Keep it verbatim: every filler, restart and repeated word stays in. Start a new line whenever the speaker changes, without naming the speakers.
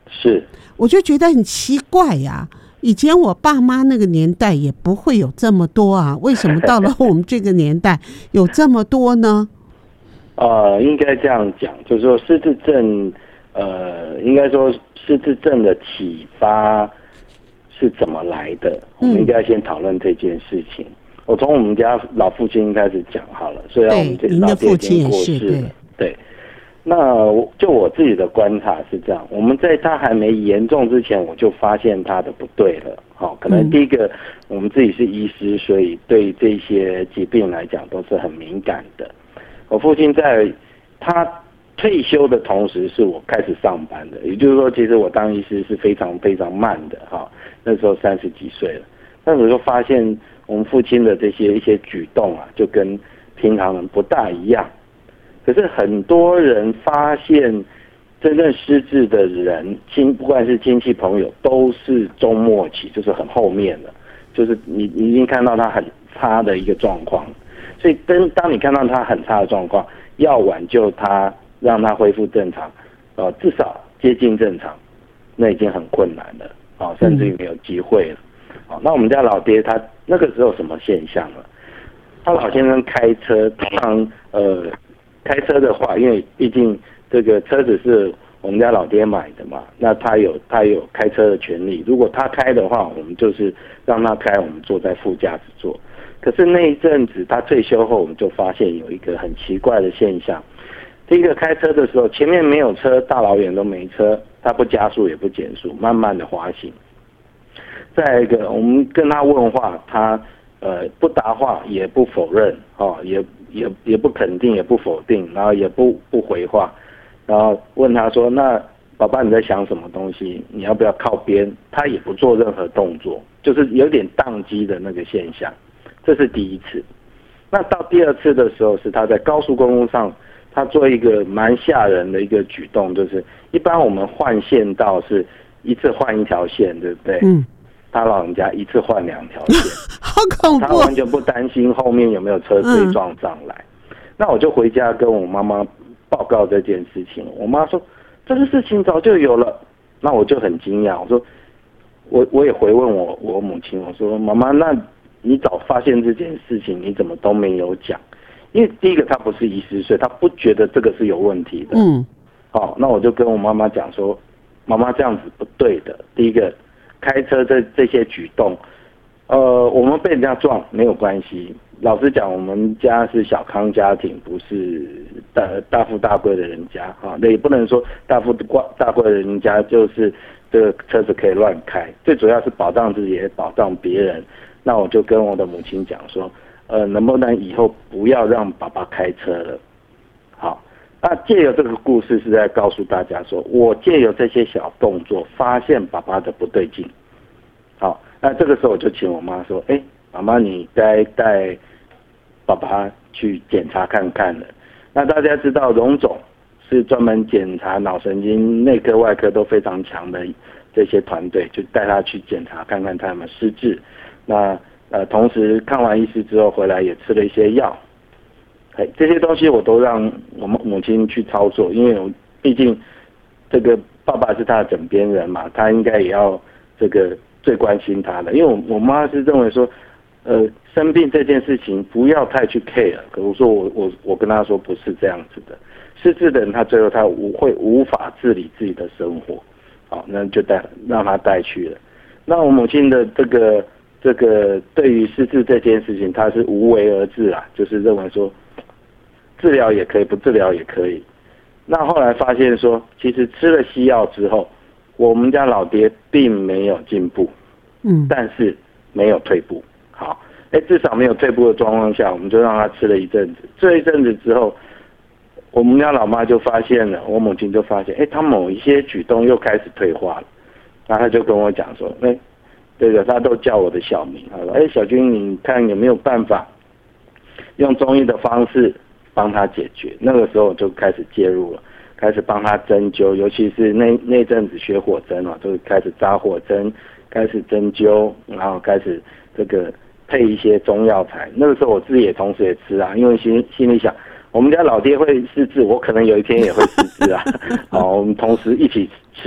是，
我就觉得很奇怪呀、啊。以前我爸妈那个年代也不会有这么多啊，为什么到了我们这个年代有这么多呢？
呃，应该这样讲，就是说失智症，呃，应该说失智症的启发是怎么来的？我们应该先讨论这件事情。嗯、我从我们家老父亲开始讲好了，虽然我们这老爹已经过世了，对。那就我自己的观察是这样，我们在他还没严重之前，我就发现他的不对了。好、哦，可能第一个，我们自己是医师，所以对这些疾病来讲都是很敏感的。我父亲在他退休的同时，是我开始上班的，也就是说，其实我当医师是非常非常慢的哈、哦。那时候三十几岁了，那时候就发现我们父亲的这些一些举动啊，就跟平常人不大一样。可是很多人发现，真正失智的人，亲不管是亲戚朋友，都是中末期，就是很后面的，就是你你已经看到他很差的一个状况。所以当当你看到他很差的状况，要挽救他，让他恢复正常，呃，至少接近正常，那已经很困难了，啊、哦，甚至于没有机会了。好、哦，那我们家老爹他那个时候什么现象了？他老先生开车，通常呃。开车的话，因为毕竟这个车子是我们家老爹买的嘛，那他有他有开车的权利。如果他开的话，我们就是让他开，我们坐在副驾驶座。可是那一阵子他退休后，我们就发现有一个很奇怪的现象。第一个，开车的时候前面没有车，大老远都没车，他不加速也不减速，慢慢的滑行。再一个，我们跟他问话，他呃不答话，也不否认，哦，也。也也不肯定，也不否定，然后也不不回话，然后问他说：“那爸爸你在想什么东西？你要不要靠边？”他也不做任何动作，就是有点宕机的那个现象。这是第一次。那到第二次的时候，是他在高速公路上，他做一个蛮吓人的一个举动，就是一般我们换线道是一次换一条线，对不对？嗯。他老人家一次换两条线，
好恐怖！
他完全不担心后面有没有车追撞上来。嗯、那我就回家跟我妈妈报告这件事情。我妈说这个事情早就有了。那我就很惊讶，我说我我也回问我我母亲，我说妈妈，那你早发现这件事情，你怎么都没有讲？因为第一个他不是医师，所以他不觉得这个是有问题的。嗯。好、哦，那我就跟我妈妈讲说，妈妈这样子不对的。第一个。开车这这些举动，呃，我们被人家撞没有关系。老实讲，我们家是小康家庭，不是大大富大贵的人家啊。那也不能说大富大贵的人家就是这个车子可以乱开。最主要是保障自己，也保障别人。那我就跟我的母亲讲说，呃，能不能以后不要让爸爸开车了？好。那借由这个故事是在告诉大家说，我借由这些小动作发现爸爸的不对劲。好，那这个时候我就请我妈说，哎，妈妈你该带爸爸去检查看看了。那大家知道荣总是专门检查脑神经内科外科都非常强的这些团队，就带他去检查看看他有没有失智。那呃，同时看完医师之后回来也吃了一些药。这些东西我都让我们母亲去操作，因为我毕竟这个爸爸是他的枕边人嘛，他应该也要这个最关心他的。因为我我妈是认为说，呃，生病这件事情不要太去 care。可我说我我我跟他说不是这样子的，失智的人他最后他无会无法自理自己的生活，好，那就带让他带去了。那我母亲的这个这个对于失智这件事情，他是无为而治啊，就是认为说。治疗也可以，不治疗也可以。那后来发现说，其实吃了西药之后，我们家老爹并没有进步，嗯，但是没有退步。好，哎，至少没有退步的状况下，我们就让他吃了一阵子。吃了一阵子之后，我们家老妈就发现了，我母亲就发现，哎，他某一些举动又开始退化了。然后他就跟我讲说，哎，这个他都叫我的小名，他说，哎，小军，你看有没有办法用中医的方式？帮他解决，那个时候就开始介入了，开始帮他针灸，尤其是那那阵子学火针嘛，就开始扎火针，开始针灸，然后开始这个配一些中药材。那个时候我自己也同时也吃啊，因为心心里想，我们家老爹会失智，我可能有一天也会失智啊，好，我们同时一起吃。